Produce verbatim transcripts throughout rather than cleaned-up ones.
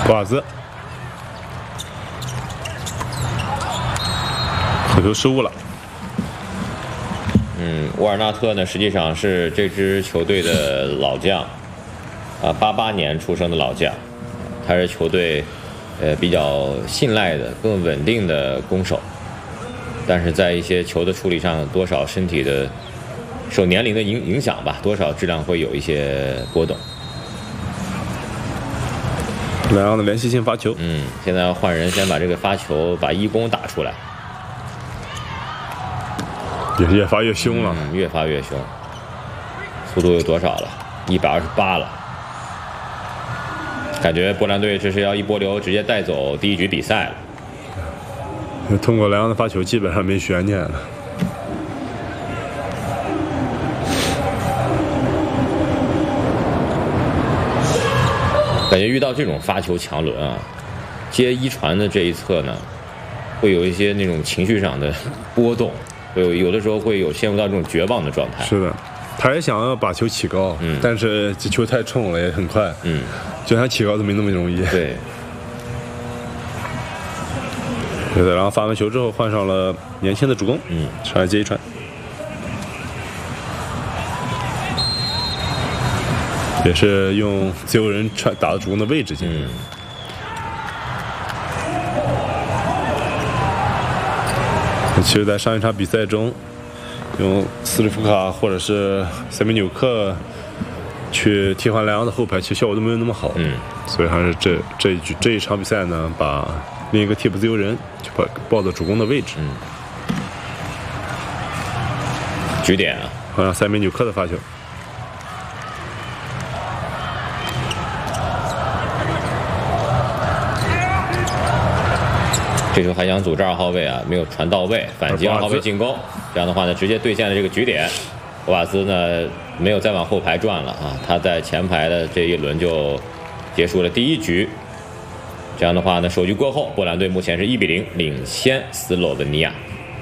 博尔兹，口球失误了。 嗯，沃尔纳特呢，实际上是这支球队的老将，啊，八八年出生的老将，他是球队呃比较信赖的、更稳定的攻手，但是在一些球的处理上，多少身体的受年龄的影影响吧，多少质量会有一些波动。 莱昂的连续性发球， 嗯，现在要换人，先把这个发球把一攻打出来。 也是越发越凶了， 嗯，越发越凶。速度有多少了？一百二十八了。感觉波兰队这是要一波流直接带走第一局比赛了。 通过莱昂的发球，基本上没悬念了。 感觉遇到这种发球强轮啊，接一传的这一侧呢，会有一些那种情绪上的波动。有有的时候会有陷入到这种绝望的状态。 是的，他也想要把球起高，嗯，但是这球太冲了，也很快，嗯，就想起高都没那么容易。 对。 对的，然后发完球之后换上了年轻的主攻，嗯，上来接一传，也是用自由人传打到主攻的位置进。嗯。其实，在上一场比赛中，用斯里夫卡或者是塞米纽克去替换莱昂的后排，其实效果都没有那么好。嗯，所以还是这这一局这一场比赛呢，把另一个替补自由人就把抱到主攻的位置。 嗯，局点啊， 换上塞米纽克的发球。 这球还想组织二号位啊，没有传到位，反击二号位进攻，这样的话呢，直接兑现了这个局点。博瓦兹呢没有再往后排转了啊，他在前排的这一轮就结束了第一局。这样的话呢，首局过后，波兰队目前是一比零领先斯洛文尼亚。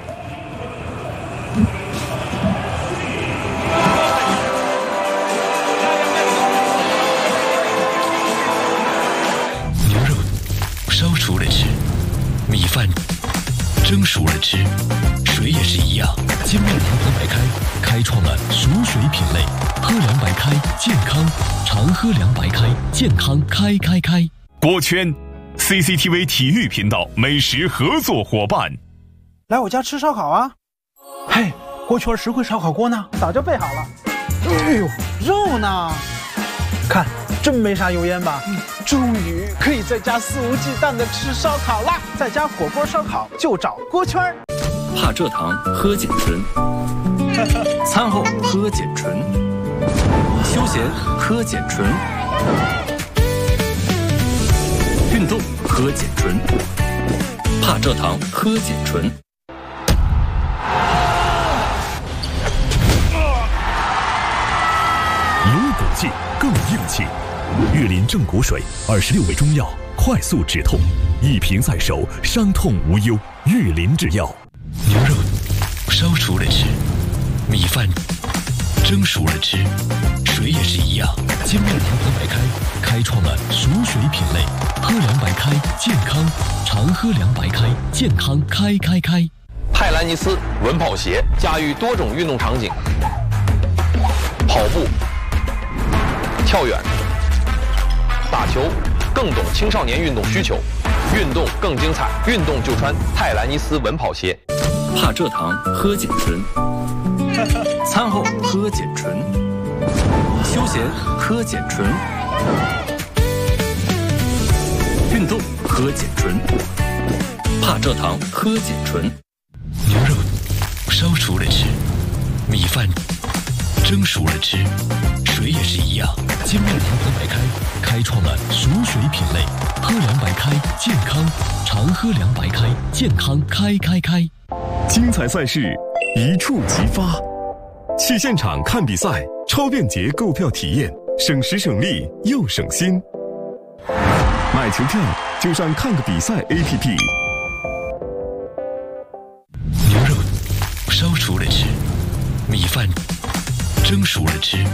牛肉烧熟了吃。米饭蒸熟了吃，水也是一样。金麦娘喝白开，开创了熟水品类。喝凉白开，健康，常喝凉白开，健康开开开。 锅圈 ，C C T V 体育频道美食合作伙伴。 来我家吃烧烤啊！嘿，锅圈实惠烧烤锅呢？早就备好了。哎呦，肉呢？看，真没啥油烟吧？嗯，终于可以在家肆无忌惮的吃烧烤啦！在家火锅烧烤就找锅圈儿。 怕蔗糖喝碱醇，餐后喝碱醇，休闲喝碱醇，运动喝碱醇，怕蔗糖喝碱醇。 有骨气更硬气，玉林正骨水二十六味中药，快速止痛，一瓶在手，伤痛无忧。玉林制药。 牛肉烧熟了吃，米饭蒸熟了吃，水也是一样。金麦娘喝白开，开创了熟水品类。喝凉白开，健康，常喝凉白开，健康开开开。 泰兰尼斯稳跑鞋驾驭多种运动场景，跑步、跳远、打球，更懂青少年运动需求，运动更精彩，运动就穿泰兰尼斯稳跑鞋。 怕蔗糖喝碱醇，餐后喝碱醇，休闲喝碱醇，运动喝碱醇，怕蔗糖喝碱醇。牛肉烧熟了吃，米饭蒸熟了吃，水也是一样。金麦娘喝白开，开创了熟水品类。喝凉白开，健康，常喝凉白开，健康开开开。 精彩赛事一触即发，去现场看比赛，超便捷购票体验，省时省力又省心。买球票就上看个比赛 A P P。 牛肉烧熟了吃，米饭蒸熟了吃。